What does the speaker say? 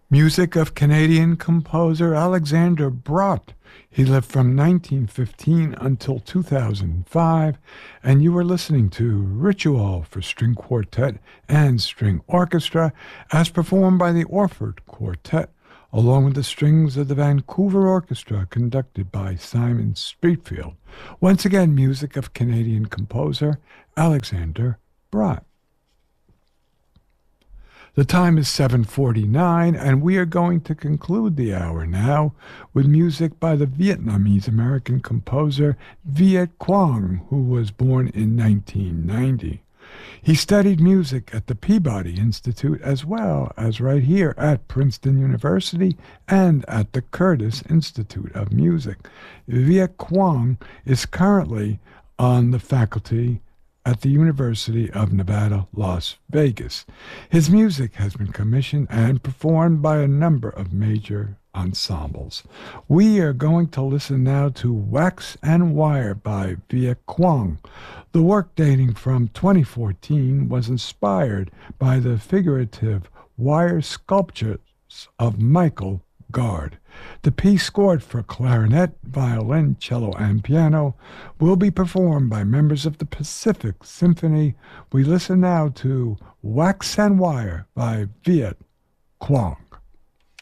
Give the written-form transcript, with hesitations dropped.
Music of Canadian composer Alexander Brott. He lived from 1915 until 2005, and you were listening to Ritual for String Quartet and String Orchestra as performed by the Orford Quartet, along with the strings of the Vancouver Orchestra conducted by Simon Streetfield. Once again, music of Canadian composer Alexander Brott. The time is 7:49, and we are going to conclude the hour now with music by the Vietnamese-American composer Viet Quang, who was born in 1990. He studied music at the Peabody Institute as well as right here at Princeton University and at the Curtis Institute of Music. Viet Quang is currently on the faculty at the University of Nevada, Las Vegas. His music has been commissioned and performed by a number of major ensembles. We are going to listen now to Wax and Wire by Viet Quang. The work, dating from 2014, was inspired by the figurative wire sculptures of Michael Guard. The piece, scored for clarinet, violin, cello, and piano, will be performed by members of the Pacific Symphony. We listen now to Wax and Wire by Viet Quang.